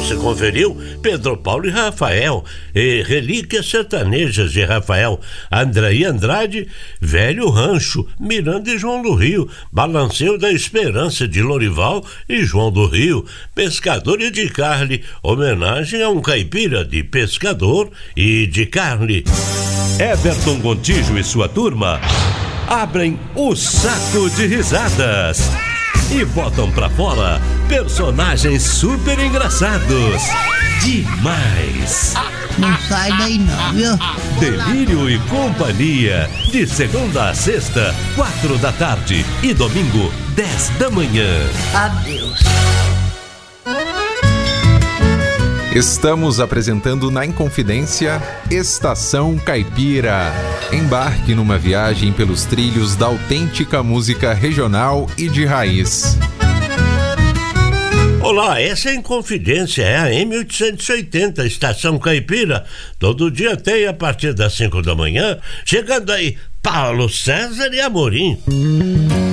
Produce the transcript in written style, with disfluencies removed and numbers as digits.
você conferiu Pedro Paulo e Rafael, e Relíquias Sertanejas de Rafael, André e Andrade, Velho Rancho, Miranda e João do Rio, Balanceio da Esperança de Lorival e João do Rio, Pescador e de Carne, homenagem a um caipira de pescador e de carne. Everton Gontijo e sua turma abrem o saco de risadas e botam pra fora personagens super engraçados. Demais! Não sai daí não, viu? Delírio e Companhia, de segunda a sexta, 4 da tarde e domingo, 10 da manhã. Adeus. Estamos apresentando na Inconfidência Estação Caipira. Embarque numa viagem pelos trilhos da autêntica música regional e de raiz. Olá, essa é a Inconfidência, é a M880, Estação Caipira. Todo dia tem a partir das 5 da manhã. Chegando aí, Paulo César e Amorim.